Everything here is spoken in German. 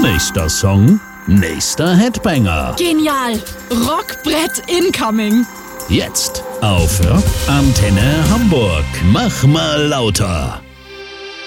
Nächster Song, nächster Headbanger. Genial. Rockbrett incoming. Jetzt auf Rock Antenne Hamburg. Mach mal lauter.